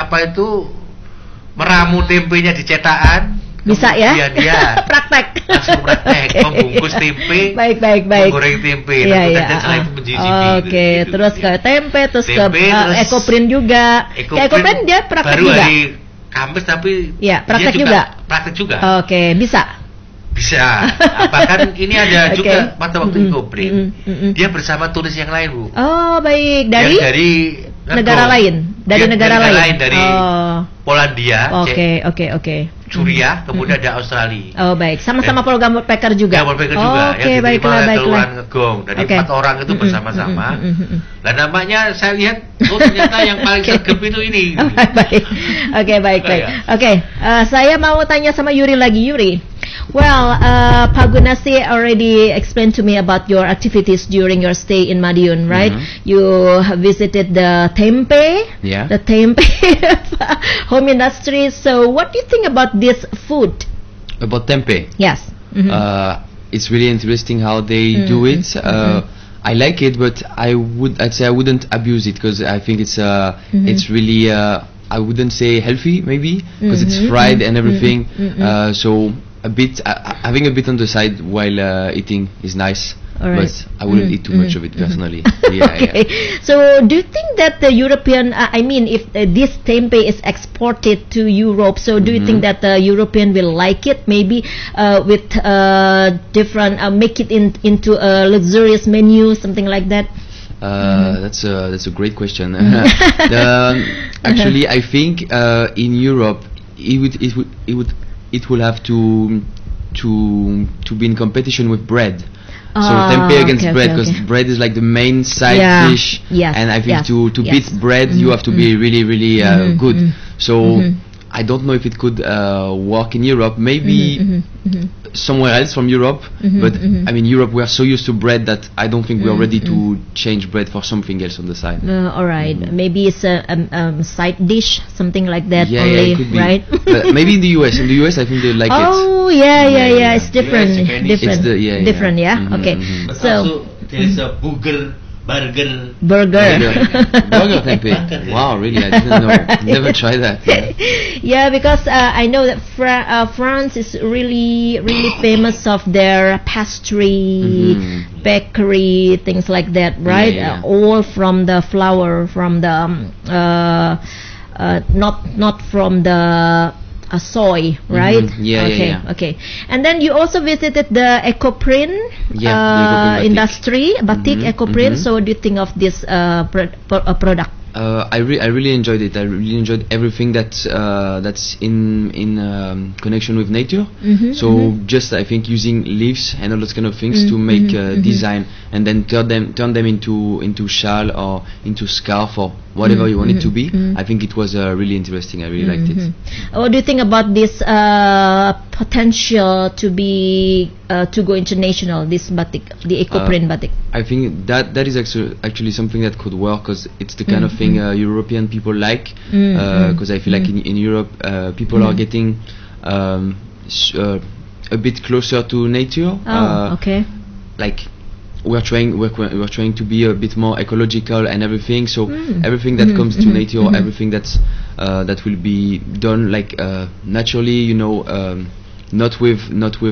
meramu tempenya di cetakan. Bisa ya? Dia praktek. Langsung praktek, membungkus tempe. Baik. Menggoreng tempe. Iya. Setelah itu mencicipi. Oke, gitu. Terus ke tempe, terus ke terus ekoprint juga. Ekoprint dia praktek baru juga. Baru hari Kamis tapi ya, praktek dia juga. Praktek juga. Oke, bisa. Bahkan ini ada juga pada waktu ekoprint. Dia bersama tulis yang lain, Bu. Oh, baik. Dari negara lain. Dari negara lain. Dari Polandia. Oke. Suriah, kemudian ada Australia. Oh, baik. Sama-sama program backpacker juga. Backpacker juga. Oke, baiklah. Kelurahan Ngegong. Dari 4 orang itu bersama-sama. Dan namanya saya lihat, ternyata yang paling sergap itu ini. Baik. Oke, baik. Oke, saya mau tanya sama Yuri lagi. Yuri. Well, Pak Gunarsi already explained to me about your activities during your stay in Madiun, right? You visited the tempe, the tempe home industry. So, what do you think about this food? About tempe? Yes. It's really interesting how they do it. I like it, but I'd say I wouldn't abuse it because I think it's really I wouldn't say healthy maybe because it's fried and everything. So having a bit on the side while eating is nice. But I wouldn't eat too much of it personally. So do you think that the European, if this tempeh is exported to Europe, so do you think that the European will like it? Maybe with different, make it into a luxurious menu, something like that? That's a great question. Actually, I think in Europe it will have to be in competition with bread. So tempeh against bread, because bread is like the main side dish, and I think to beat bread you have to be really good. So I don't know if it could work in Europe. Maybe somewhere else from Europe, but I mean Europe, we are so used to bread that I don't think we are ready to change bread for something else on the side. Alright, maybe it's a side dish, something like that. Yeah, only, it could be. Right? Maybe in the US. In the US, I think they like it. Oh yeah. It's different. It's different. Okay. But So also there is a burger tempeh. Wow, really? I didn't know. Never tried that. Yeah, because I know that France is really famous of their pastry, bakery, things like that, right? All from the flour, from the not from the soy, right? Okay. And then you also visited the Ecoprint industry, batik Ecoprint. So what do you think of this product? I really enjoyed it. I really enjoyed everything that's in connection with nature. So just I think using leaves and all those kind of things to make design, and then turn them into shawl or into scarf or whatever you want it to be. I think it was really interesting. I really liked it. What do you think about this potential to be to go international? This batik, the Ecoprint batik. I think that is actually something that could work, because it's the kind of thing European people like. Because I feel like in Europe people are getting a bit closer to nature. Like we're trying to be a bit more ecological and everything. So everything that comes to nature, everything that will be done like naturally, not with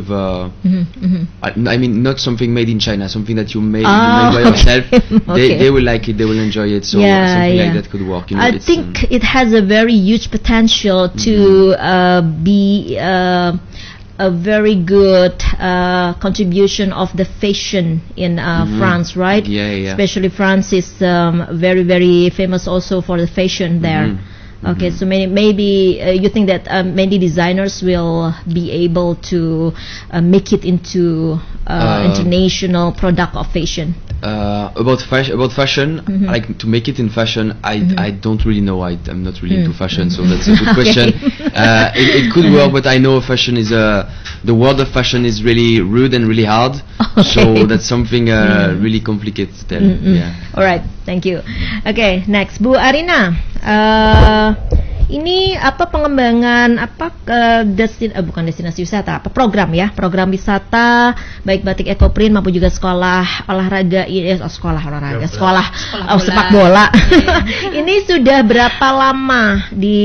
I mean not something made in China, something that you made by yourself. They will like it, they will enjoy it. So something like that could work. I think it has a very huge potential to be a very good contribution of the fashion in France, right? Especially France is very famous also for the fashion there. Okay, so maybe you think that many designers will be able to make it into international product of fashion. About fashion, like to make it in fashion, I don't really know. I'm not really into fashion, so that's a good question. It could work, but I know fashion is the world of fashion is really rude and really hard. So that's something really complicated there. All right, thank you. Okay, next, Bu Arina. Ini apa pengembangan bukan destinasi wisata, program wisata baik batik Ecoprint maupun juga sekolah olahraga sepak bola. Ini sudah berapa lama